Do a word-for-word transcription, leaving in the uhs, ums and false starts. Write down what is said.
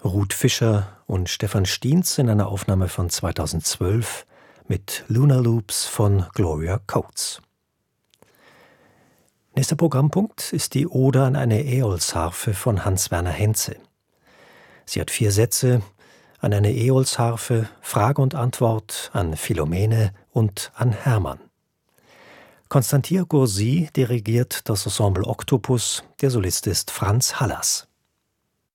Ruth Fischer und Stefan Stiens in einer Aufnahme von zweitausendzwölf mit Lunar Loops von Gloria Coates. Nächster Programmpunkt ist die Ode an eine Äolsharfe von Hans-Werner Henze. Sie hat vier Sätze an eine Äolsharfe, Frage und Antwort an Philomene und an Hermann. Constantin Gourcy dirigiert das Ensemble Octopus, der Solist ist Franz Hallas.